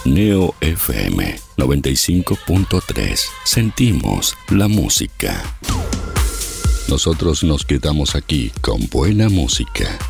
Neo FM 95.3. Sentimos la música. Nosotros nos quedamos aquí con buena música.